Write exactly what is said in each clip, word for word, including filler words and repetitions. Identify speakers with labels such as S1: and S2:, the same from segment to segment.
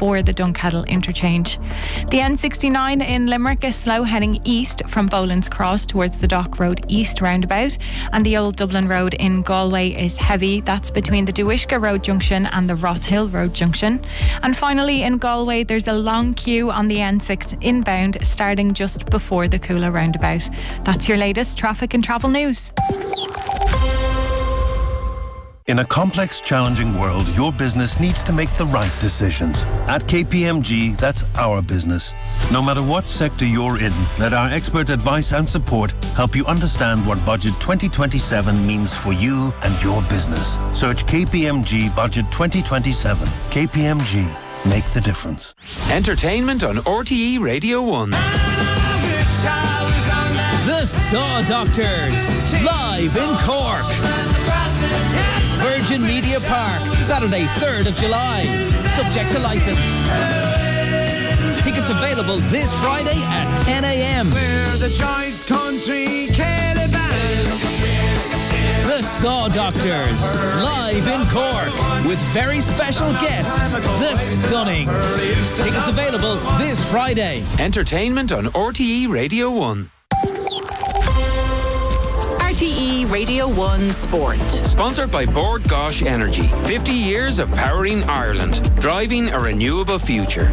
S1: before the Dunkettle interchange. The N sixty-nine in Limerick is slow heading east from Boland's Cross towards the Dock Road East roundabout, and the Old Dublin Road in Galway is heavy. That's between the Dewishka Road junction and the Ross Hill Road junction. And finally in Galway there's a long queue on the N six inbound starting just before the Coola roundabout. That's your latest traffic and travel news.
S2: In a complex, challenging world, your business needs to make the right decisions. At K P M G, that's our business. No matter what sector you're in, let our expert advice and support help you understand what Budget twenty twenty-seven means for you and your business. Search K P M G Budget twenty twenty-seven. K P M G. Make the difference.
S3: Entertainment on R T E Radio one.
S4: The Saw Doctors, live in Cork. Virgin Media Park, Saturday third of July. Subject to licence. Tickets available this Friday at ten a.m.
S5: We're the Choice Country Caravan.
S4: The Saw Doctors, live in Cork, with very special guests, The Stunning. Tickets available this Friday.
S3: Entertainment on R T E Radio one.
S6: R T E Radio one Sport.
S3: Sponsored by Bord Gosh Energy. fifty years of powering Ireland. Driving a renewable future.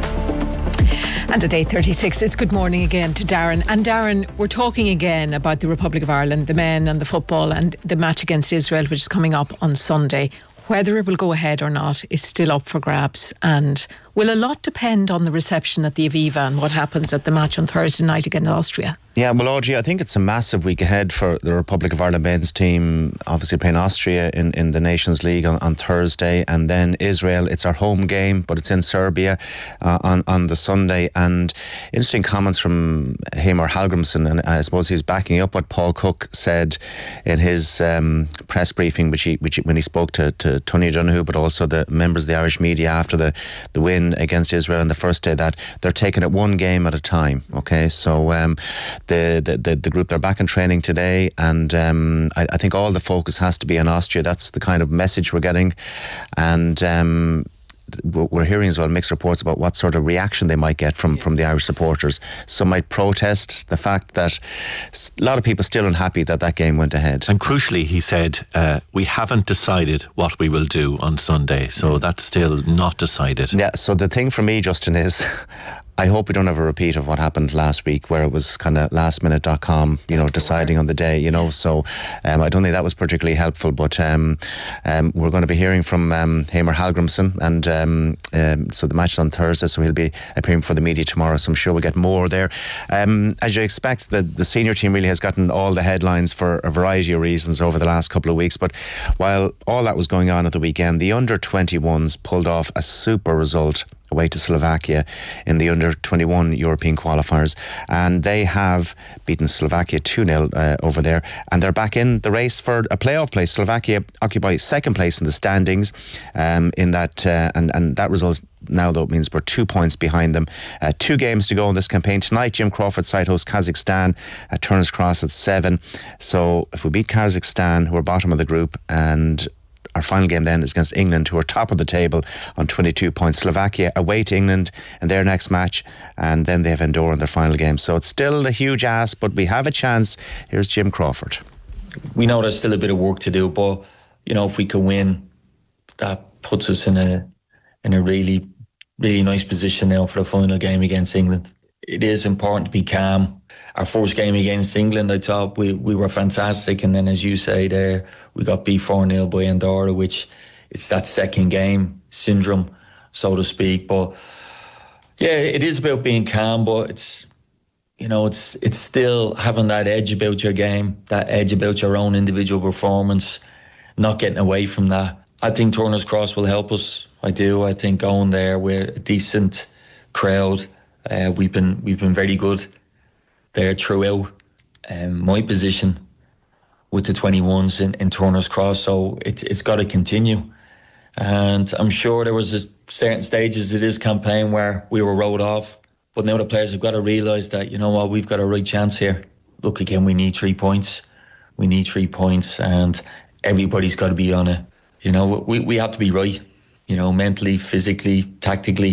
S7: And at eight thirty-six, it's good morning again to Darren. And Darren, we're talking again about the Republic of Ireland, the men and the football, and the match against Israel, which is coming up on Sunday. Whether it will go ahead or not is still up for grabs. And will a lot depend on the reception at the Aviva and what happens at the match on Thursday night against Austria?
S8: Yeah, well, Audrey, I think it's a massive week ahead for the Republic of Ireland men's team, obviously playing Austria in, in the Nations League on, on Thursday, and then Israel. It's our home game, but it's in Serbia uh, on, on the Sunday. And interesting comments from Heimir Hallgrímsson, and I suppose he's backing up what Paul Cook said in his um, press briefing, which he, which he, when he spoke to, to Tony O'Donoghue, but also the members of the Irish media after the, the win against Israel on the first day, that they're taking it one game at a time. Okay, so um, the, the, the, the group, they're back in training today, and um, I, I think all the focus has to be on Austria. That's the kind of message we're getting, and um, we're hearing as well mixed reports about what sort of reaction they might get from, from the Irish supporters. Some might protest the fact that a lot of people still unhappy that that game went ahead.
S9: And crucially, he said, uh, we haven't decided what we will do on Sunday, so that's still not decided.
S8: Yeah, so the thing for me, Justin, is I hope we don't have a repeat of what happened last week, where it was kind of last minute dot com, you know, deciding on the day, you know. So um, I don't think that was particularly helpful. But um, um, we're going to be hearing from um, Heimir Hallgrímsson, and um, um, so the match is on Thursday, so he'll be appearing for the media tomorrow. So I'm sure we'll get more there. Um, as you expect, the, the senior team really has gotten all the headlines for a variety of reasons over the last couple of weeks. But while all that was going on at the weekend, the under twenty-ones pulled off a super result away to Slovakia in the under twenty-one European qualifiers, and they have beaten Slovakia two nil uh, over there, and they're back in the race for a playoff place. Slovakia occupy second place in the standings um, in that uh, and, and that result now, though, it means we're two points behind them. Uh, two games to go in this campaign. Tonight, Jim Crawford side hosts Kazakhstan at Turner's Cross at seven. So if we beat Kazakhstan, who are bottom of the group, and our final game then is against England, who are top of the table on twenty-two points. Slovakia away to England in their next match, and then they have Andorra in their final game. So it's still a huge ask, but we have a chance. Here's Jim Crawford.
S10: We know there's still a bit of work to do, but you know, if we can win, that puts us in a in a really, really nice position now for the final game against England. It is important to be calm. Our first game against England, I thought we, we were fantastic, and then as you say there, we got beat four nil by Andorra, which it's that second game syndrome, so to speak. But yeah, it is about being calm, but it's, you know, it's it's still having that edge about your game, that edge about your own individual performance, not getting away from that. I think Turner's Cross will help us. I do. I think going there with a decent crowd, uh, we've been we've been very good there throughout. Um, my position with the twenty-ones in, in Turner's Cross, so it's it's got to continue. And I'm sure there was a certain stages of this campaign where we were rolled off, but now the players have got to realise that, you know what, we've got a right chance here. Look, again, we need three points. We need three points, and everybody's got to be on it. You know, we we have to be right. You know, mentally, physically, tactically.